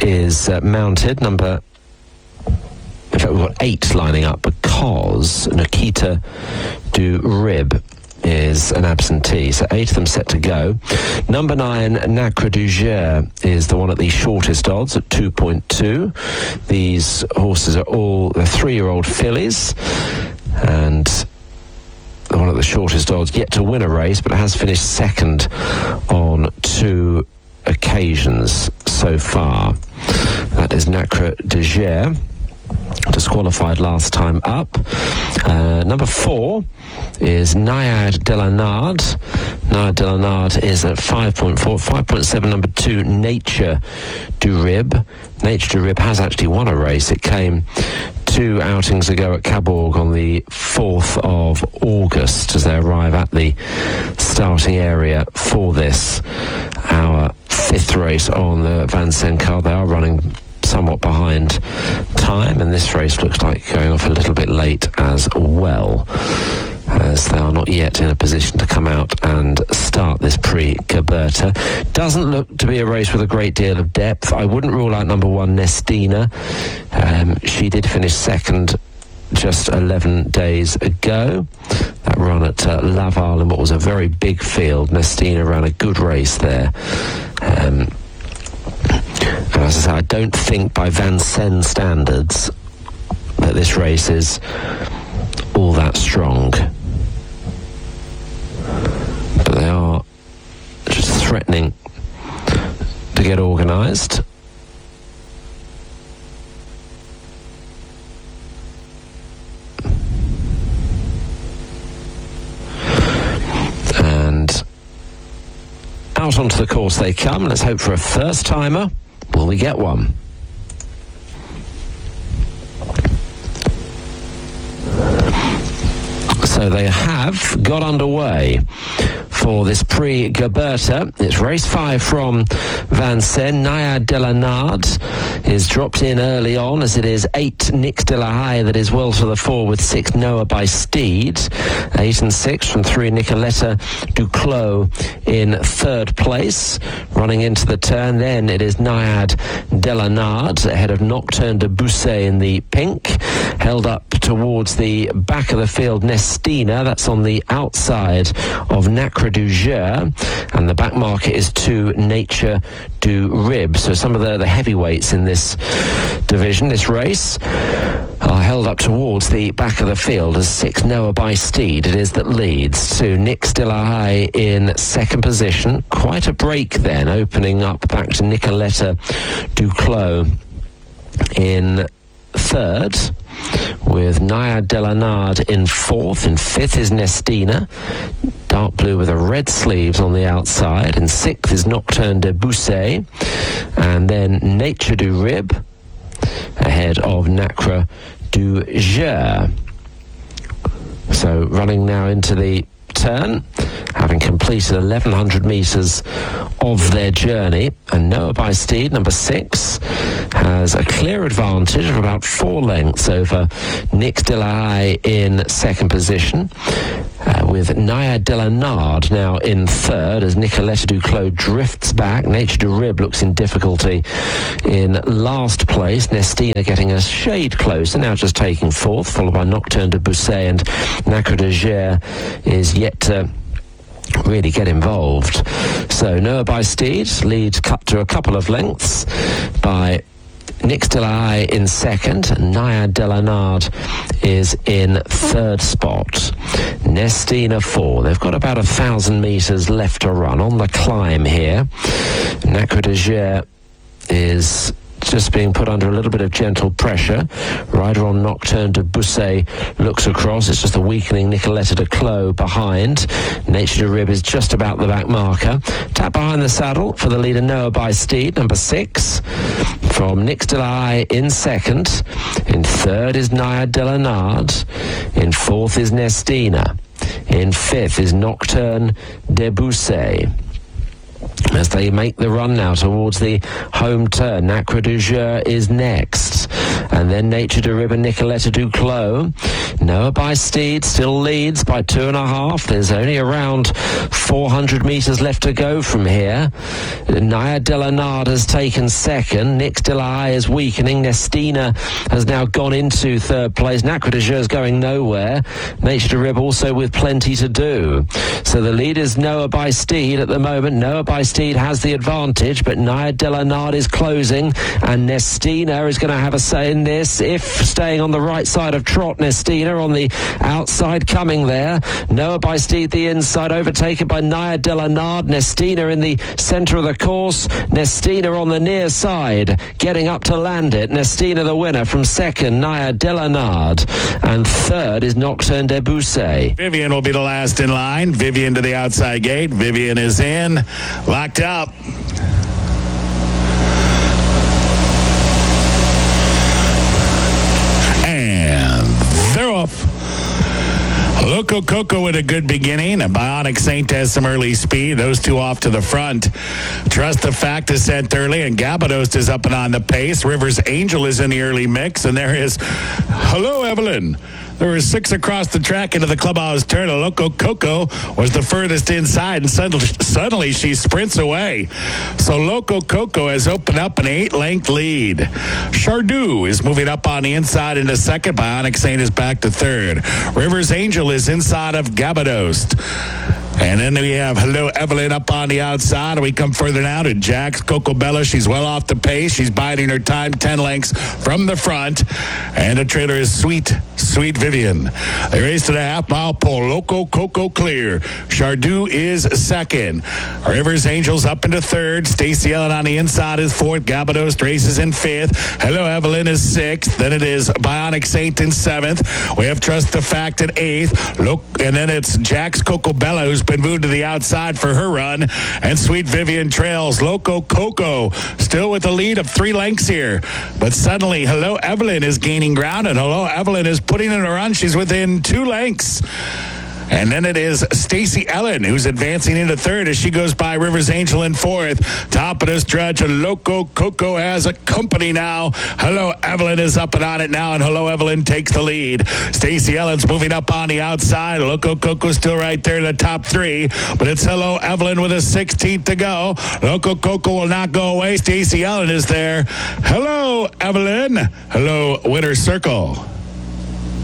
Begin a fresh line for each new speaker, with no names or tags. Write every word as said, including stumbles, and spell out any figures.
is uh, mounted. Number, in fact, we've got eight lining up because Nikita Du Rib is an absentee, so eight of them set to go. Number nine, Nacre du Gers, is the one at the shortest odds at two point two. These horses are all the three-year-old fillies, and the one at the shortest odds yet to win a race, but has finished second on two occasions so far. That is Nacre du Gers, disqualified last time up. Uh, number four is Nayad de la Nard. Nayad de la Nard is at five point four. five point seven, number two, Nature du Rib. Nature du Rib has actually won a race. It came two outings ago at Cabourg on the fourth of August as they arrive at the starting area for this, our fifth race on the Vincennes card. They are running somewhat behind time, and this race looks like going off a little bit late as well, as they are not yet in a position to come out and start this Prix Gabberta. Doesn't look to be a race with a great deal of depth. I wouldn't rule out number one, Nestina. Um, she did finish second just eleven days ago. That run at uh, Laval in what was a very big field. Nestina ran a good race there. Um, And as I say, I don't think by Vincennes standards that this race is all that strong. But they are just threatening to get organised. And out onto the course they come. Let's hope for a first-timer. Will we get one? So they have got underway for this Prix Gabberta. It's race five from Vincennes. Nayad de la Nard is dropped in early on, as it is eight Nix de la Haye that is well to the fore with six Noah by Steed. Eight and six from three Nicoletta Duclos in third place. Running into the turn, then it is Nayad de la Nard ahead of Nocturne de Busset in the pink. Held up towards the back of the field, Nestina. That's on the outside of Nacre du Gers, and the back marker is to Nature du Rib. So some of the, the heavyweights in this division, this race, are held up towards the back of the field as six Noah by Steed it is that leads, to Nix de la Haye in second position. Quite a break then, opening up back to Nicoletta Duclos in third, with Nayad de la Nard in fourth. In fifth is Nestina, dark blue with a red sleeves on the outside. In sixth is Nocturne de Busset, and then Nature du Rib ahead of Nacre du Gers. So running now into the turn, having completed eleven hundred metres of their journey, and Noah by Steed, number six, has a clear advantage of about four lengths over Nix de la Haye in second position, uh, with Nayad de la Nard now in third as Nicoletta Duclos drifts back. Nature du Rib looks in difficulty in last place. Nestina getting a shade closer, now just taking fourth, followed by Nocturne de Busset, and Nacre du Gers is yet to really get involved. So Noah by Steed leads cut to a couple of lengths by Nix de la Haye in second, and Nayad de la Nard is in third spot. Nestina four. They've got about a thousand metres left to run on the climb here. Nacre du Gers is just being put under a little bit of gentle pressure. Rider on Nocturne de Busset looks across. It's just a weakening Nicoletta Duclos behind. Nature du Rib is just about the back marker. Tap behind the saddle for the leader Noah by Steed, number six. From Nix de la Haye in second. In third is Nayad de la Nard. In fourth is Nestina. In fifth is Nocturne de Busset. As they make the run now towards the home turn, Nacre du Gers is next. and then Nature de Rib and Nicoletta Duclos. Noah by Steed still leads by two and a half. There's only around four hundred metres left to go from here. Naya Delanard has taken second. Nix de la Haye is weakening. Nestina has now gone into third place. Nacre de Jeu is going nowhere. Nature de Rib also with plenty to do. So the lead is Noah by Steed at the moment. Noah by Steed has the advantage, but Naya Delanard is closing, and Nestina is going to have a say in this. If staying on the right side of Trot, Nestina on the outside coming there. Noah by Steed the inside, overtaken by Naya Delanard. Nestina in the centre of the course. Nestina on the near side, getting up to land it. Nestina the winner from second, Naya Delanard, and third is Nocturne de Bousset.
Vivian will be the last in line. Vivian to the outside gate. Vivian is in, locked up. And they're off. Loco Coco with a good beginning. A Bionic Saint has some early speed. Those two off to the front. Trust the Fact is sent early, and Gabados is up and on the pace. Rivers Angel is in the early mix, and there is Hello Evelyn. There were six across the track into the clubhouse turn. Loco Coco was the furthest inside, and suddenly, suddenly she sprints away. So Loco Coco has opened up an eight-length lead. Chardou is moving up on the inside into second. Bionic Saint is back to third. Rivers Angel is inside of Gabados. And then we have Hello Evelyn up on the outside. And we come further now to Jax Cocobella. She's well off the pace. She's biding her time ten lengths from the front. And the trailer is Sweet, Sweet Vivian. They race to the half-mile pole. Loco Coco clear. Chardou is second. Rivers Angels up into third. Stacy Ellen on the inside is fourth. Gabados races in fifth. Hello Evelyn is sixth. Then it is Bionic Saint in seventh. We have Trust the Fact at eighth. Look, and then it's Jax Cocobella, who's been moved to the outside for her run, and Sweet Vivian trails. Loco Coco still with the lead of three lengths here, but suddenly Hello Evelyn is gaining ground, and Hello Evelyn is putting in a run. She's within two lengths. And then it is Stacy Ellen who's advancing into third as she goes by Rivers Angel in fourth. Top of the stretch, and Loco Coco has a company now. Hello Evelyn is up and on it now, and Hello Evelyn takes the lead. Stacy Ellen's moving up on the outside. Loco Coco still right there in the top three, but it's Hello Evelyn with a sixteenth to go. Loco Coco will not go away. Stacy Ellen is there. Hello Evelyn. Hello Winner's Circle.